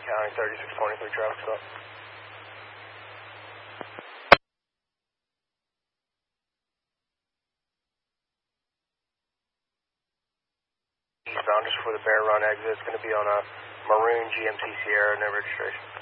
County, 3623 traffic stop. Eastbound just before the Bear Run exit. It's going to be on a maroon GMC Sierra, no registration.